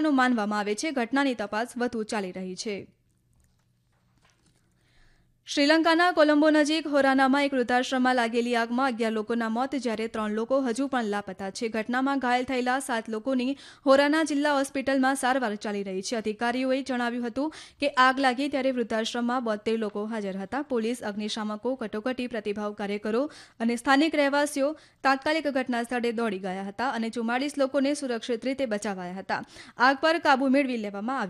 હોવાનું માનવામાં આવે છે. ઘટનાની તપાસ વધુ ચાલી રહી છે. શ્રીલંકાના કોલંબો નજીક હોરાનામાં એક વૃદ્ધાશ્રમમાં લાગેલી આગમાં 11 લોકોના મોત જ્યારે 3 લોકો હજુ પણ લાપતા છે. ઘટનામાં ઘાયલ થયેલા 7 લોકોની હોરાના જિલ્લા હોસ્પિટલમાં સારવાર ચાલી રહી છે. અધિકારીઓએ જણાવ્યું હતું કે આગ લાગી ત્યારે વૃદ્ધાશ્રમમાં 72 લોકો હાજર હતા. પોલીસ, અગ્નિશામકો, કટોકટી પ્રતિભાવ કાર્યકરો અને સ્થાનિક રહેવાસીઓ તાત્કાલિક ઘટના સ્થળે દોડી ગયા હતા અને 44 લોકોને સુરક્ષિત રીતે બચાવાયા હતા. આગ પર કાબૂ મેળવી લેવામાં આવ્યો